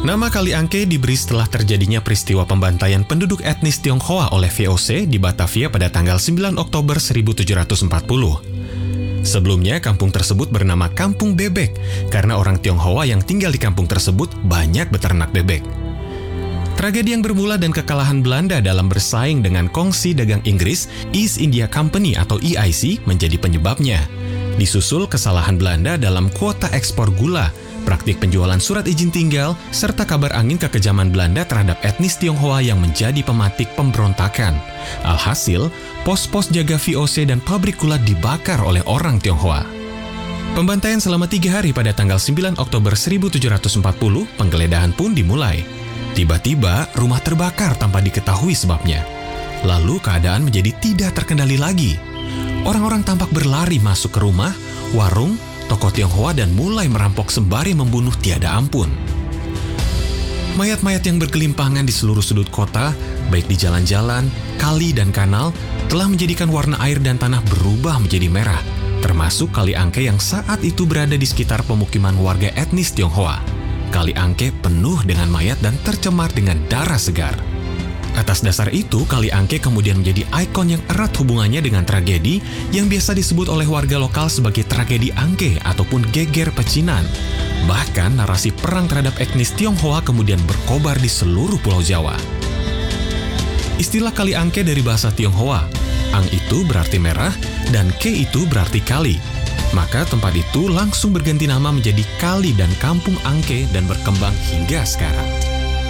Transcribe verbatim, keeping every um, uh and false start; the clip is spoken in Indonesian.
Nama Kali Angke diberi setelah terjadinya peristiwa pembantaian penduduk etnis Tionghoa oleh V O C di Batavia pada tanggal sembilan Oktober seribu tujuh ratus empat puluh. Sebelumnya, kampung tersebut bernama Kampung Bebek karena orang Tionghoa yang tinggal di kampung tersebut banyak beternak bebek. Tragedi yang bermula dan kekalahan Belanda dalam bersaing dengan kongsi dagang Inggris, East India Company atau E I C, menjadi penyebabnya. Disusul kesalahan Belanda dalam kuota ekspor gula, praktik penjualan surat izin tinggal, serta kabar angin kekejaman Belanda terhadap etnis Tionghoa yang menjadi pematik pemberontakan. Alhasil, pos-pos jaga V O C dan pabrik gula dibakar oleh orang Tionghoa. Pembantaian selama tiga hari pada tanggal sembilan Oktober seribu tujuh ratus empat puluh, penggeledahan pun dimulai. Tiba-tiba, rumah terbakar tanpa diketahui sebabnya. Lalu keadaan menjadi tidak terkendali lagi. Orang-orang tampak berlari masuk ke rumah, warung, toko Tionghoa dan mulai merampok sembari membunuh tiada ampun. Mayat-mayat yang bergelimpangan di seluruh sudut kota, baik di jalan-jalan, kali dan kanal, telah menjadikan warna air dan tanah berubah menjadi merah, termasuk Kali Angke yang saat itu berada di sekitar pemukiman warga etnis Tionghoa. Kali Angke penuh dengan mayat dan tercemar dengan darah segar. Atas dasar itu, Kali Angke kemudian menjadi ikon yang erat hubungannya dengan tragedi yang biasa disebut oleh warga lokal sebagai tragedi Angke ataupun geger pecinan. Bahkan narasi perang terhadap etnis Tionghoa kemudian berkobar di seluruh Pulau Jawa. Istilah Kali Angke dari bahasa Tionghoa, Ang itu berarti merah dan Ke itu berarti kali. Maka tempat itu langsung berganti nama menjadi Kali dan Kampung Angke dan berkembang hingga sekarang.